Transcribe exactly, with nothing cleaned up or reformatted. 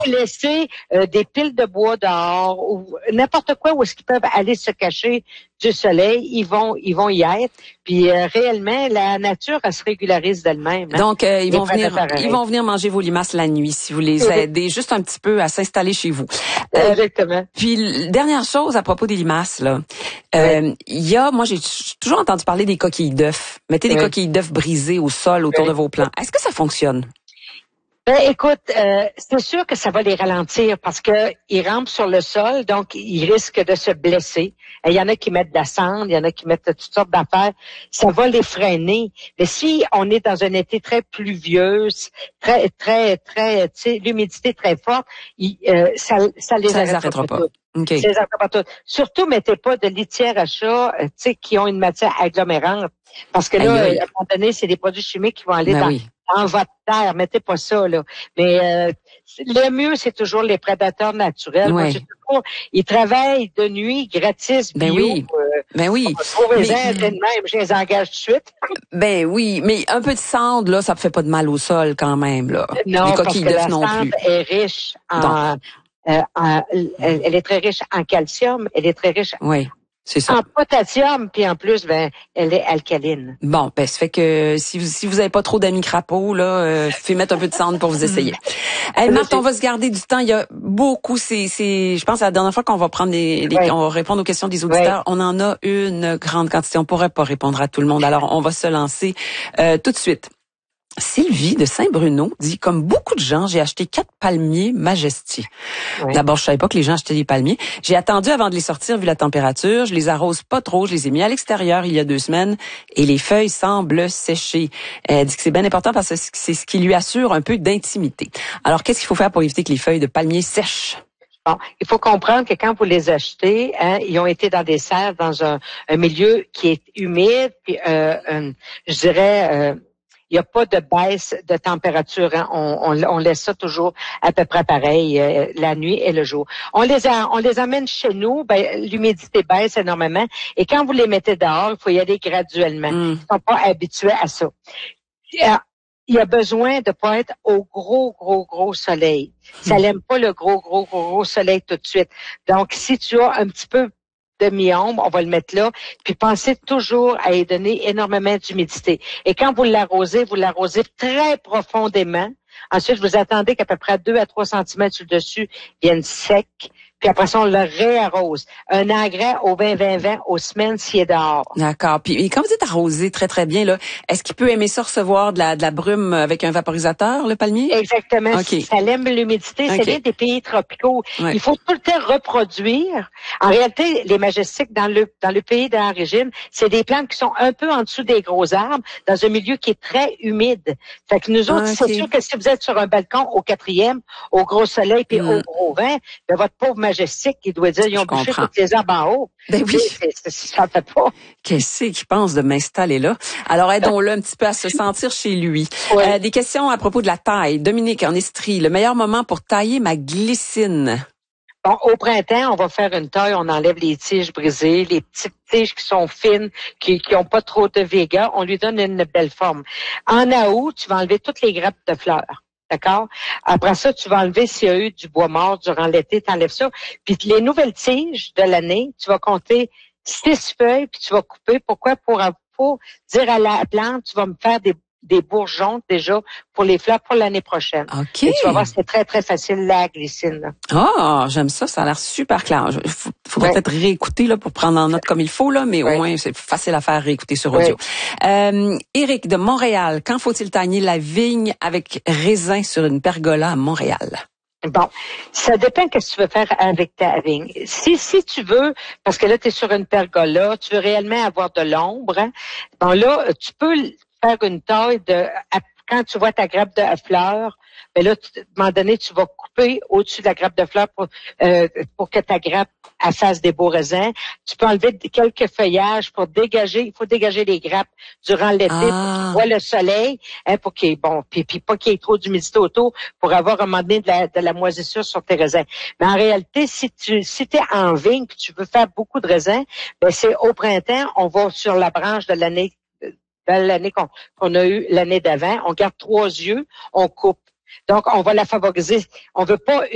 laisser euh, des piles de bois dehors ou n'importe quoi où est-ce qu'ils peuvent aller se cacher du soleil, ils vont ils vont y être. Puis euh, réellement, la nature, elle se régularise d'elle-même. Hein? Donc, euh, ils vont venir ils vont venir manger vos limaces la nuit si vous les aidez juste un petit peu à s'installer chez vous. Euh, Exactement. Puis, dernière chose à propos des limaces, là. Euh, oui. Il y a, moi, j'ai toujours entendu parler des coquilles d'œufs. Mettez des oui. coquilles d'œufs brisées au sol autour oui. de vos plants. Est-ce que ça fonctionne? Ben, écoute, euh, c'est sûr que ça va les ralentir parce que ils rampent sur le sol, donc ils risquent de se blesser. Il y en a qui mettent de la cendre, il y en a qui mettent toutes sortes d'affaires. Ça va les freiner. Mais si on est dans un été très pluvieux, très, très, très, tu sais, l'humidité très forte, il, euh, ça, ça les ça arrêtera pas. Okay. Ça les arrêtera pas tout. Surtout, mettez pas de litières à chat, tu sais, qui ont une matière agglomérante. Parce que là, aïe, aïe. à un moment donné, c'est des produits chimiques qui vont aller ben dans, oui. dans votre terre. Mettez pas ça, là. Mais euh, le mieux, c'est toujours les prédateurs naturels. Ouais. Moi, toujours, ils travaillent de nuit, gratis, bio. Ben oui. Euh, ben oui. Trouvez-en de même, je les engage tout de suite. Ben oui, mais un peu de cendre, là, ça ne fait pas de mal au sol quand même, là. Non, les coquilles d'œufs la non cendre plus. est riche en, euh, en elle, elle est très riche en calcium, elle est très riche oui. C'est ça. En potassium, puis en plus, ben, elle est alcaline. Bon, ben, ça fait que si vous si vous avez pas trop d'amis crapauds, là, euh, faites mettre un peu de cendre pour vous essayer. Hey, Marthe, on va se garder du temps. Il y a beaucoup, c'est, c'est, je pense, à la dernière fois qu'on va prendre les, les oui. on va répondre aux questions des auditeurs. Oui. On en a une grande quantité. On pourrait pas répondre à tout le monde. Alors, on va se lancer euh, tout de suite. Sylvie de Saint-Bruno dit, comme beaucoup de gens, j'ai acheté quatre palmiers Majesty. Oui. D'abord, je savais pas que les gens achetaient des palmiers. J'ai attendu avant de les sortir vu la température. Je les arrose pas trop. Je les ai mis à l'extérieur il y a deux semaines et les feuilles semblent sécher. Elle dit que c'est bien important parce que c'est ce qui lui assure un peu d'intimité. Alors, qu'est-ce qu'il faut faire pour éviter que les feuilles de palmiers sèchent? Bon, il faut comprendre que quand vous les achetez, hein, ils ont été dans des serres, dans un, un milieu qui est humide, puis euh, un, je dirais... Euh, il n'y a pas de baisse de température. Hein. On, on, on laisse ça toujours à peu près pareil, euh, la nuit et le jour. On les a, on les amène chez nous, ben, l'humidité baisse énormément. Et quand vous les mettez dehors, il faut y aller graduellement. Mm. Ils ne sont pas habitués à ça. Il y a besoin de pas être au gros, gros, gros soleil. Ça n'aime pas le gros, gros, gros, gros soleil tout de suite. Donc, si tu as un petit peu de mi-ombre, on va le mettre là, puis pensez toujours à y donner énormément d'humidité. Et quand vous l'arrosez, vous l'arrosez très profondément. Ensuite, vous attendez qu'à peu près deux à trois centimètres sur le dessus viennent secs. Puis après ça, on le réarrose. Un engrais au vingt vingt vingt aux semaines s'il est dehors. D'accord. Puis et quand vous êtes arrosé très, très bien, là, est-ce qu'il peut aimer ça recevoir de la, de la brume avec un vaporisateur, le palmier? Exactement. Okay. Ça aime l'humidité. Okay. C'est l'un des pays tropicaux. Ouais. Il faut tout le temps reproduire. En réalité, les majestiques, dans le dans le pays d'origine, c'est des plantes qui sont un peu en dessous des gros arbres, dans un milieu qui est très humide. Fait que nous autres, okay. c'est sûr que si vous êtes sur un balcon au quatrième, au gros soleil puis mm. au gros vent, ben votre pauvre majestique, il doit dire, ils ont bouché toutes les arbres en haut. Ben oui. C'est, c'est, ça fait pas. Qu'est-ce qu'il pense de m'installer là? Alors, aidons-le un petit peu à se sentir chez lui. Oui. Euh, des questions à propos de la taille. Dominique, en Estrie, le meilleur moment pour tailler ma glycine? Bon, au printemps, on va faire une taille, on enlève les tiges brisées, les petites tiges qui sont fines, qui qui ont pas trop de véga, on lui donne une belle forme. En août, tu vas enlever toutes les grappes de fleurs. D'accord? Après ça, tu vas enlever s'il y a eu du bois mort durant l'été, tu enlèves ça. Puis les nouvelles tiges de l'année, tu vas compter six feuilles, puis tu vas couper. Pourquoi? Pour, pour dire à la plante, tu vas me faire des, des bourgeons déjà pour les fleurs pour l'année prochaine. OK. Et tu vas voir, c'est très, très facile, la glycine. Ah, oh, j'aime ça. Ça a l'air super clair. Il faudrait ouais. peut-être réécouter là pour prendre en note comme il faut, là, mais ouais. au moins, c'est facile à faire réécouter sur audio. Ouais. Euh, Éric de Montréal, quand faut-il tailler la vigne avec raisin sur une pergola à Montréal? Bon, ça dépend de ce que tu veux faire avec ta vigne. Si si tu veux, parce que là, tu es sur une pergola, tu veux réellement avoir de l'ombre, hein, bon là, tu peux faire une taille de... Quand tu vois ta grappe de fleurs, ben là, tu, à un moment donné, tu vas couper au-dessus de la grappe de fleurs pour, euh, pour que ta grappe elle fasse des beaux raisins. Tu peux enlever quelques feuillages pour dégager. Il faut dégager les grappes durant l'été ah. pour que tu vois le soleil, hein, pour qu'il y ait, bon, puis, puis pas qu'il y ait trop d'humidité autour pour avoir un moment donné de la, de la moisissure sur tes raisins. Mais en réalité, si tu si t'es en vigne que tu veux faire beaucoup de raisins, ben c'est au printemps, on va sur la branche de l'année l'année qu'on, qu'on a eu l'année d'avant, on garde trois yeux, on coupe. Donc, on va la favoriser. On veut pas